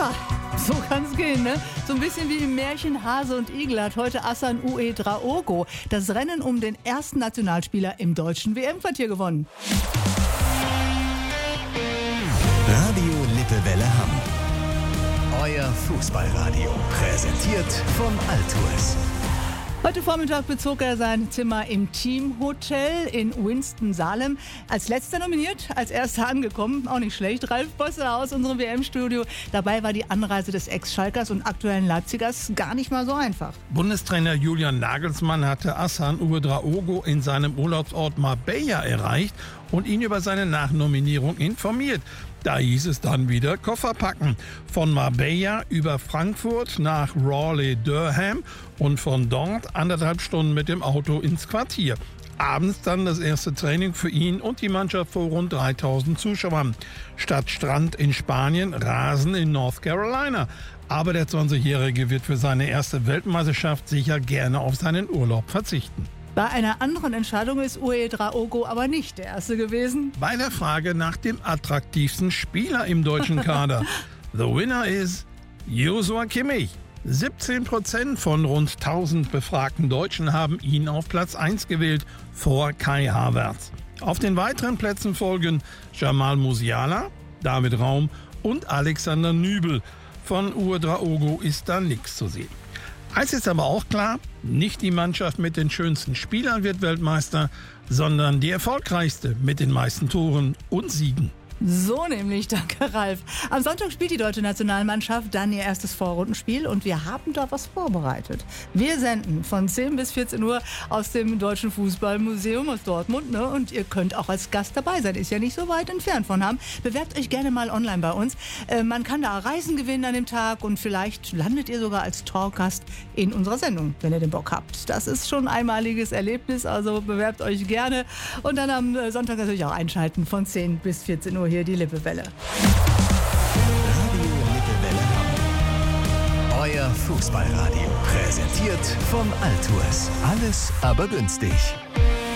Ja, so kann's gehen, ne? So ein bisschen wie im Märchen Hase und Igel hat heute Hassan Ouedraogo das Rennen um den ersten Nationalspieler im deutschen WM-Quartier gewonnen. Radio Lippewelle Hamm. Euer Fußballradio. Präsentiert von Altours. Heute Vormittag bezog er sein Zimmer im Teamhotel in Winston-Salem. Als letzter nominiert, als erster angekommen, auch nicht schlecht. Ralf Bosse aus unserem WM-Studio. Dabei war die Anreise des Ex-Schalkers und aktuellen Leipzigers gar nicht mal so einfach. Bundestrainer Julian Nagelsmann hatte Hassan Ouedraogo in seinem Urlaubsort Marbella erreicht und ihn über seine Nachnominierung informiert. Da hieß es dann wieder Koffer packen. Von Marbella über Frankfurt nach Raleigh-Durham und von dort 1,5 Stunden mit dem Auto ins Quartier. Abends dann das erste Training für ihn und die Mannschaft vor rund 3000 Zuschauern. Statt Strand in Spanien, Rasen in North Carolina. Aber der 20-Jährige wird für seine erste Weltmeisterschaft sicher gerne auf seinen Urlaub verzichten. Bei einer anderen Entscheidung ist Ouedraogo aber nicht der Erste gewesen. Bei der Frage nach dem attraktivsten Spieler im deutschen Kader. The winner is Joshua Kimmich. 17% von rund 1000 befragten Deutschen haben ihn auf Platz 1 gewählt, vor Kai Havertz. Auf den weiteren Plätzen folgen Jamal Musiala, David Raum und Alexander Nübel. Von Ouedraogo ist da nichts zu sehen. Eins ist aber auch klar, nicht die Mannschaft mit den schönsten Spielern wird Weltmeister, sondern die erfolgreichste mit den meisten Toren und Siegen. So nämlich, danke Ralf. Am Sonntag spielt die deutsche Nationalmannschaft dann ihr erstes Vorrundenspiel und wir haben da was vorbereitet. Wir senden von 10 bis 14 Uhr aus dem Deutschen Fußballmuseum aus Dortmund, ne? Und ihr könnt auch als Gast dabei sein, ist ja nicht so weit entfernt von Hamm. Bewerbt euch gerne mal online bei uns. Man kann da Reisen gewinnen an dem Tag und vielleicht landet ihr sogar als Talkgast in unserer Sendung, wenn ihr den Bock habt. Das ist schon ein einmaliges Erlebnis, also bewerbt euch gerne und dann am Sonntag natürlich auch einschalten von 10 bis 14 Uhr. Hier die Lippewelle. Radio Lippewelle Hamm. Euer Fußballradio. Präsentiert von Altours. Alles aber günstig.